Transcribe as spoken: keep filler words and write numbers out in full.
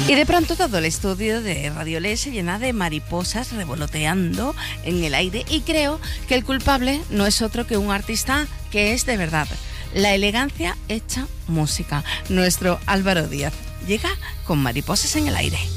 Y de pronto todo el estudio de Radio L se llena de mariposas revoloteando en el aire, y creo que el culpable no es otro que un artista que es de verdad la elegancia hecha música. Nuestro Álvaro Díaz llega con Mariposas en el aire.